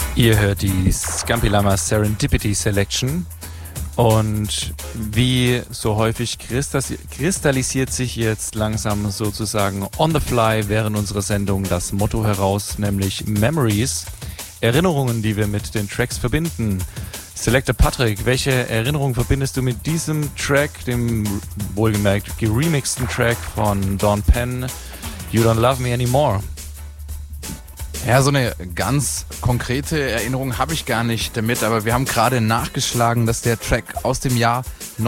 Ihr hört die Scampy Lama Serendipity Selection und wie so häufig kristallisiert sich jetzt langsam sozusagen on the fly während unserer Sendung das Motto heraus, nämlich Memories, Erinnerungen, die wir mit den Tracks verbinden. Selector Patrick, welche Erinnerung verbindest du mit diesem Track, dem wohlgemerkt geremixten Track von Dawn Penn, You Don't Love Me Anymore? Ja, so eine ganz konkrete Erinnerung habe ich gar nicht damit, aber wir haben gerade nachgeschlagen, dass der Track aus dem Jahr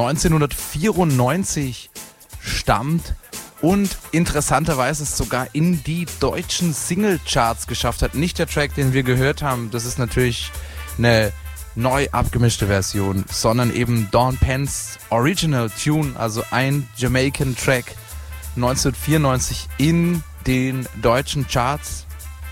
1994 stammt und interessanterweise es sogar in die deutschen Singlecharts geschafft hat. Nicht der Track, den wir gehört haben, das ist natürlich eine neu abgemischte Version, sondern eben Dawn Penns Original Tune, also ein Jamaican Track 1994 in den deutschen Charts.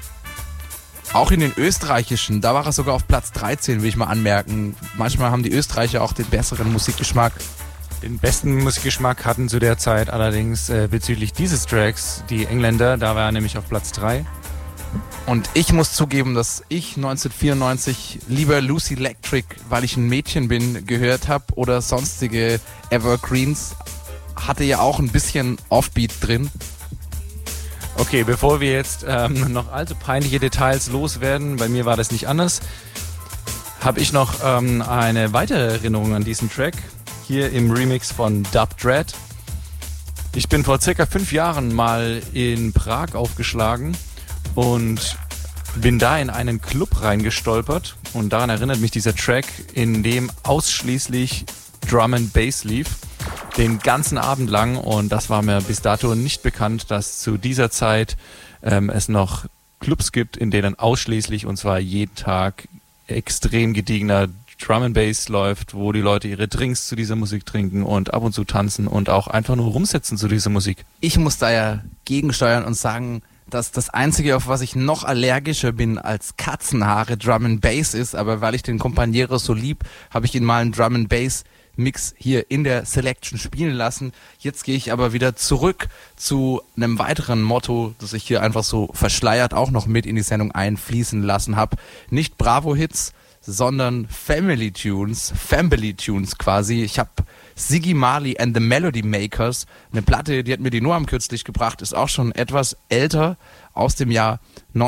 Auch in den österreichischen, da war er sogar auf Platz 13, will ich mal anmerken. Manchmal haben die Österreicher auch den besseren Musikgeschmack. Den besten Musikgeschmack hatten zu der Zeit allerdings bezüglich dieses Tracks die Engländer, da war er nämlich auf Platz 3. Und ich muss zugeben, dass ich 1994 lieber Lucy Electric, weil ich ein Mädchen bin, gehört habe oder sonstige Evergreens. Hatte ja auch ein bisschen Offbeat drin. Okay, bevor wir jetzt noch allzu peinliche Details loswerden, bei mir war das nicht anders, habe ich noch eine weitere Erinnerung an diesen Track, hier im Remix von Dub Dread. Ich bin vor circa 5 Jahren mal in Prag aufgeschlagen und bin da in einen Club reingestolpert und daran erinnert mich dieser Track, in dem ausschließlich Drum and Bass lief. Den ganzen Abend lang, und das war mir bis dato nicht bekannt, dass zu dieser Zeit es noch Clubs gibt, in denen ausschließlich, und zwar jeden Tag, extrem gediegener Drum and Bass läuft, wo die Leute ihre Drinks zu dieser Musik trinken und ab und zu tanzen und auch einfach nur rumsetzen zu dieser Musik. Ich muss da ja gegensteuern und sagen, dass das Einzige, auf was ich noch allergischer bin als Katzenhaare, Drum and Bass ist, aber weil ich den Companiero so lieb, habe ich ihn mal einen Drum and Bass Mix hier in der Selection spielen lassen. Jetzt gehe ich aber wieder zurück zu einem weiteren Motto, das ich hier einfach so verschleiert auch noch mit in die Sendung einfließen lassen habe. Nicht Bravo-Hits, sondern Family Tunes quasi. Ich habe Ziggy Marley and the Melody Makers, eine Platte, die hat mir die Noam kürzlich gebracht, ist auch schon etwas älter, aus dem Jahr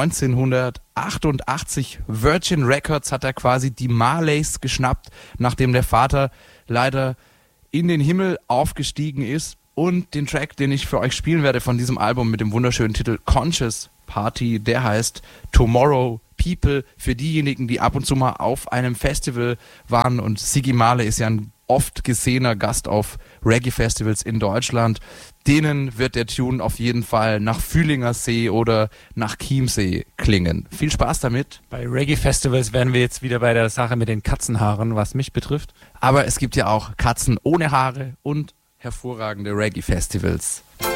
1988. Virgin Records hat da quasi die Marleys geschnappt, nachdem der Vater leider in den Himmel aufgestiegen ist. Und den Track, den ich für euch spielen werde von diesem Album mit dem wunderschönen Titel Conscious Party, der heißt Tomorrow People, für diejenigen, die ab und zu mal auf einem Festival waren. Und Ziggy Marley ist ja ein oft gesehener Gast auf Reggae-Festivals in Deutschland. Denen wird der Tune auf jeden Fall nach Fühlinger See oder nach Chiemsee klingen. Viel Spaß damit. Bei Reggae-Festivals wären wir jetzt wieder bei der Sache mit den Katzenhaaren, was mich betrifft. Aber es gibt ja auch Katzen ohne Haare und hervorragende Reggae-Festivals.